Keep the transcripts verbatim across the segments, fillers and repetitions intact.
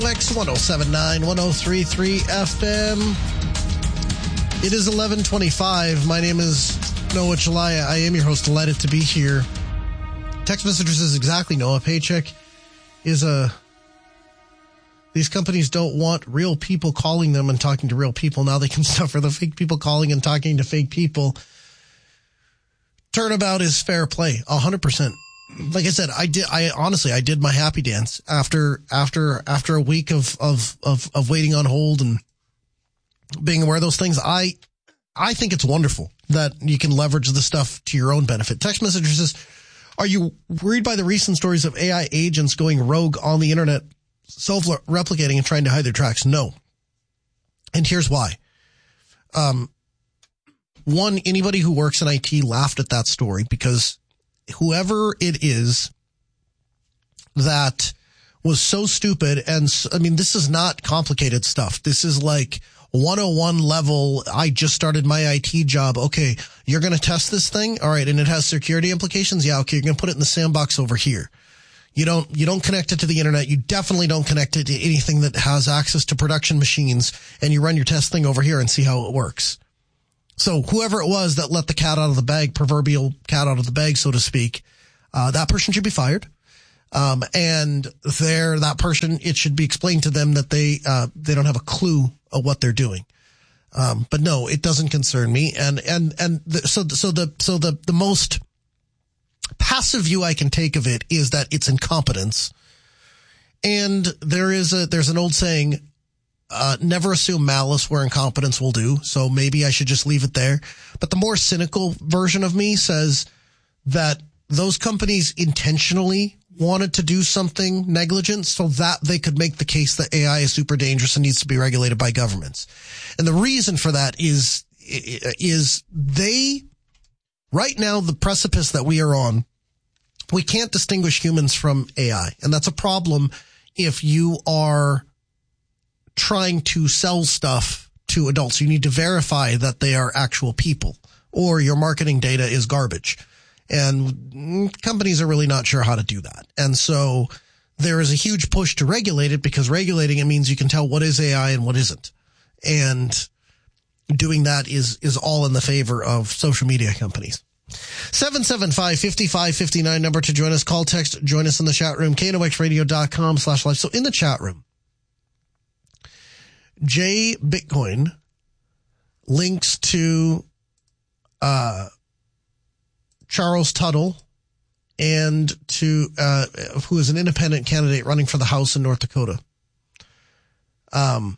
X one oh seven point nine, one oh three point three F M. It is eleven twenty-five. My name is Noah Chalaya. I am your host. Delighted to be here. Text messages is exactly Noah. Paycheck is a... These companies don't want real people calling them and talking to real people. Now they can suffer the fake people calling and talking to fake people. Turnabout is fair play, one hundred percent. Like I said, I did. I honestly, I did my happy dance after after after a week of of of, of waiting on hold and being aware of those things. I I think it's wonderful that you can leverage the stuff to your own benefit. Text messenger says, "Are you worried by the recent stories of A I agents going rogue on the internet, self-replicating and trying to hide their tracks?" No, and here's why. Um, one, anybody who works in I T laughed at that story because whoever it is that was so stupid, and I mean, this is not complicated stuff. This is like one oh one level. I just started my I T job. Okay, you're going to test this thing. All right. And it has security implications. Yeah. Okay. You're going to put it in the sandbox over here. You don't, you don't connect it to the internet. You definitely don't connect it to anything that has access to production machines, and you run your test thing over here and see how it works. So whoever it was that let the cat out of the bag, proverbial cat out of the bag, so to speak, uh, that person should be fired. Um, and there, that person, it should be explained to them that they, uh, they don't have a clue of what they're doing. Um, but no, it doesn't concern me. And, and, and the, so, so the, so the, the most passive view I can take of it is that it's incompetence. And there is a, there's an old saying, Uh, never assume malice where incompetence will do. So maybe I should just leave it there. But the more cynical version of me says that those companies intentionally wanted to do something negligent so that they could make the case that A I is super dangerous and needs to be regulated by governments. And the reason for that is, is they, right now, the precipice that we are on, we can't distinguish humans from A I. And that's a problem if you are trying to sell stuff to adults. You need to verify that they are actual people, or your marketing data is garbage. And companies are really not sure how to do that. And so there is a huge push to regulate it, because regulating it means you can tell what is A I and what isn't. And doing that is, is all in the favor of social media companies. seven seven five, five five five nine number to join us. Call, text, join us in the chat room, K N O X radio dot com slash live. So in the chat room, Jay Bitcoin links to uh, Charles Tuttle and to uh, who is an independent candidate running for the House in North Dakota. Um,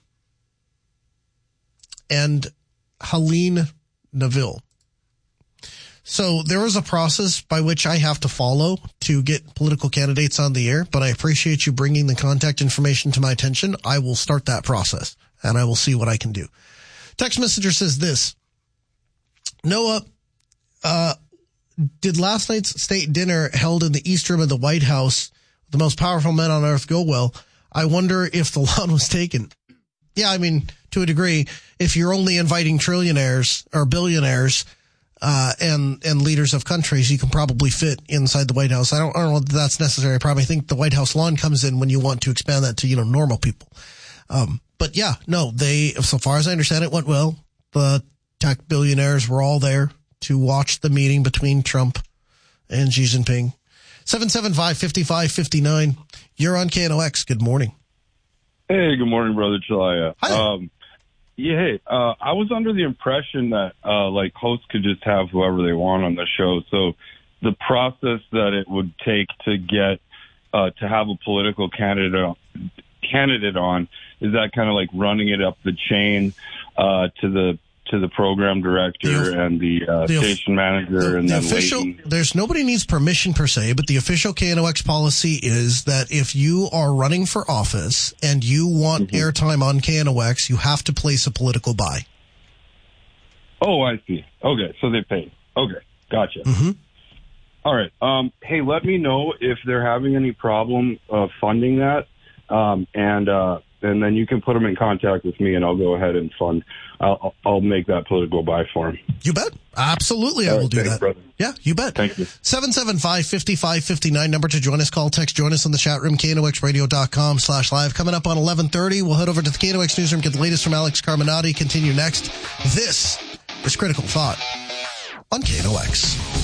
and Helene Neville. So there is a process by which I have to follow to get political candidates on the air, but I appreciate you bringing the contact information to my attention. I will start that process, and I will see what I can do. Text messenger says this: Noah, uh, did last night's state dinner held in the East Room of the White House, the most powerful men on earth, go well? I wonder if the lawn was taken. Yeah, I mean, to a degree, if you're only inviting trillionaires or billionaires uh, and and leaders of countries, you can probably fit inside the White House. I don't, I don't know if that's necessary. I probably think the White House lawn comes in when you want to expand that to, you know, normal people. Um, but yeah, no, they, so far as I understand it, went well. The tech billionaires were all there to watch the meeting between Trump and Xi Jinping. seven seven five, five five five nine. You're on K N O X. Good morning. Hey, good morning, Brother Chalaya. Hi. Um, yeah, hey, uh, I was under the impression that, uh, like, hosts could just have whoever they want on the show. So the process that it would take to get, uh, to have a political candidate, candidate on, is that kind of like running it up the chain, uh, to the, to the program director the, and the, uh, the station manager the, and the then official, waiting. There's nobody needs permission per se, but the official K N O X policy is that if you are running for office and you want mm-hmm. airtime on K N O X, you have to place a political buy. Oh, I see. Okay. So they pay. Okay. Gotcha. Mm-hmm. All right. Um, hey, let me know if they're having any problem, uh, funding that. Um, and, uh, and then you can put him in contact with me, and I'll go ahead and fund. I'll, I'll make that political buy for him. You bet. Absolutely, I All will right, do thanks, that. brother. Yeah, you bet. Thank you. seven seven five, five five five nine, number to join us. Call, text, join us on the chat room, K N O X radio dot com slash live. Coming up on eleven thirty, we'll head over to the K N O X newsroom, get the latest from Alex Carminati. Continue next. This is Critical Thought on K N O X.